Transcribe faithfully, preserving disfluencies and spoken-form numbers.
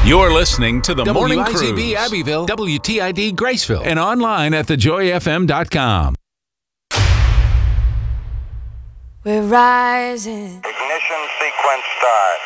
You're listening to the Morning W I Z Cruise. B Abbeville, W T I D Graceville, And online at the joy f m dot com. We're rising. Ignition sequence start.